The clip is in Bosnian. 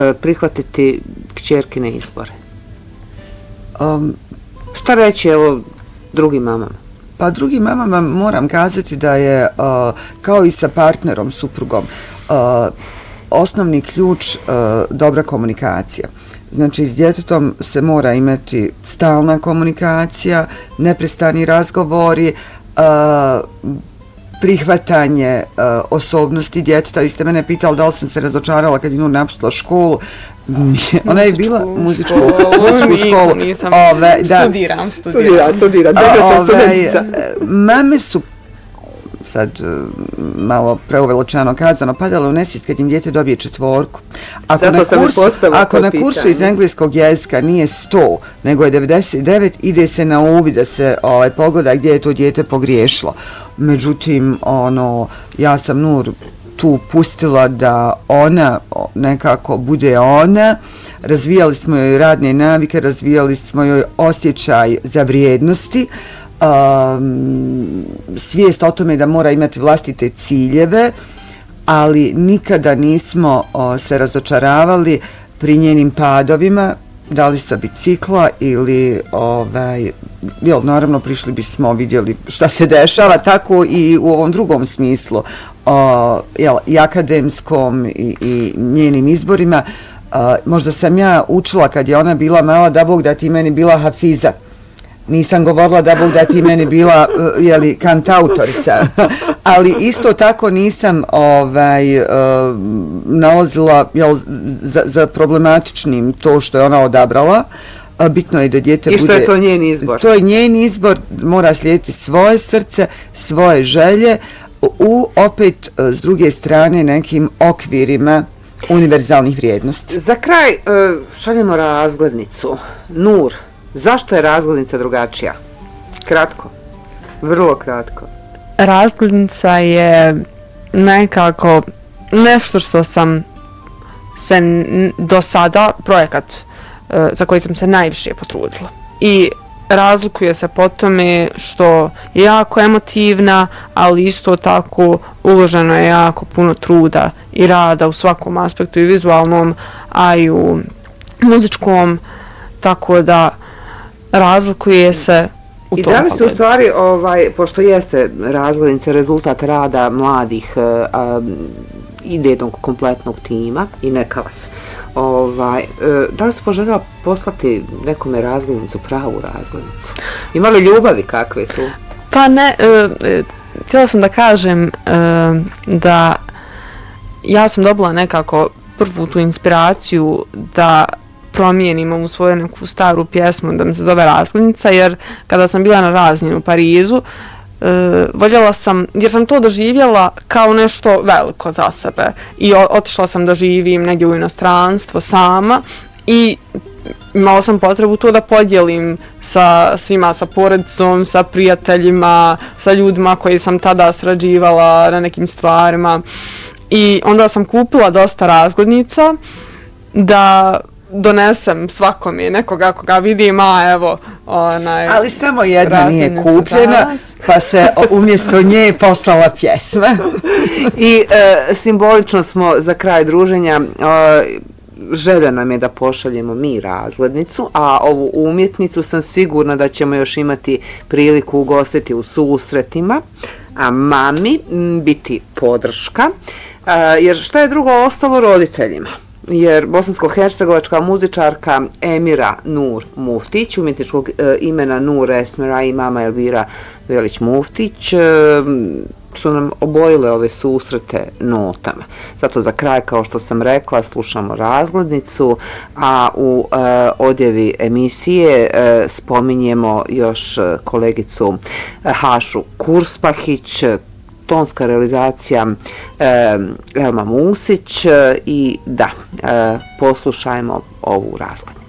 prihvatiti kćerkine izbore? Šta reći evo drugim mamama? Pa drugim mamama moram kazati da je kao i sa partnerom, suprugom, osnovni ključ dobra komunikacija. Znači, s djetetom se mora imati stalna komunikacija, neprestani razgovori, prihvatanje osobnosti djeteta. Vi ste mene pitali da li sam se razočarala kad je Nur napustila školu. Ona je bila muzičku školu. Nisam, studiram. Mame su, sad malo preuveličano kazano, padale u nesvijest kad im dijete dobije 4. Ako na kursu iz engleskog jezika nije 100, nego je 99, ide se na uvid da se pogleda gdje je to dijete pogriješilo. Međutim, ja sam Nur tu pustila da ona nekako bude ona. Razvijali smo joj radne navike, razvijali smo joj osjećaj za vrijednosti, svijest o tome da mora imati vlastite ciljeve, ali nikada nismo se razočaravali pri njenim padovima, da li sa bicikla ili naravno prišli bismo, vidjeli šta se dešava, tako i u ovom drugom smislu i akademskom i njenim izborima. Možda sam ja učila kad je ona bila mala da Bog da ti meni bila hafiza. Nisam govorila da Bog da ti meni bila kantautorica, ali isto tako nisam nalazila za problematičnim to što je ona odabrala. Bitno je da dijete bude... I što je to njen izbor? To je njen izbor, mora slijediti svoje srce, svoje želje, opet s druge strane nekim okvirima univerzalnih vrijednosti. Za kraj šaljemo razglednicu. Nur, zašto je razglednica drugačija? Kratko, vrlo kratko. Razglednica je nekako nešto što sam se do sada, projekat za koji sam se najviše potrudila. I razlikuje se po tome što je jako emotivna, ali isto tako uloženo je jako puno truda i rada u svakom aspektu, i vizualnom, a i u muzičkom, tako da razlikuje se u tom pogledu. I da li se u stvari, pošto jeste razglednica rezultat rada mladih idejnog kompletnog tima i neka vas, da li se poželjela poslati nekome razglednicu, pravu razglednicu? Ima li ljubavi kakve tu? Pa ne, htjela sam da kažem da ja sam dobila nekako prvu tu inspiraciju da promijenim ovu svoju neku staru pjesmu da mi se zove Razglednica, jer kada sam bila na raznju u Parizu, voljela sam, jer sam to doživjela kao nešto veliko za sebe i otišla sam da živim negdje u inostranstvo sama i imala sam potrebu to da podijelim sa svima, sa porodicom, sa prijateljima, sa ljudima koji sam tada sarađivala na nekim stvarima, i onda sam kupila dosta razglednica da donesem svakome, nekoga koga vidim, evo ali samo jedna nije kupljena, pa se umjesto nje poslala pjesma. I simbolično smo za kraj druženja, želja nam je da pošaljemo mi razglednicu, a ovu umjetnicu sam sigurna da ćemo još imati priliku ugostiti u susretima, a mami biti podrška, jer šta je drugo ostalo roditeljima? Jer bosansko-hercegovačka muzičarka Emira Nur Muftić, umjetničkog imena Nur Esmera, i mama Elvira Velić Muftić su nam obojile ove susrete notama. Zato za kraj, kao što sam rekla, slušamo razglednicu, a u odjevi emisije spominjemo još kolegicu Hašu Kurspahić, tonska realizacija Elma Musić, i da, poslušajmo ovu razglednicu.